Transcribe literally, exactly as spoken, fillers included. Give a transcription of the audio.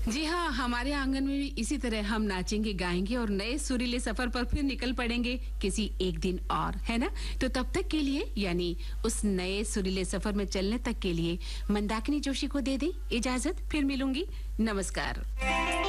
जी हाँ, हमारे आंगन में भी इसी तरह हम नाचेंगे, गाएंगे और नए सुरीले सफर पर फिर निकल पड़ेंगे किसी एक दिन और, है ना? तो तब तक के लिए, यानी उस नए सुरीले सफर में चलने तक के लिए मंदाकिनी जोशी को दे दें इजाजत। फिर मिलूंगी। नमस्कार।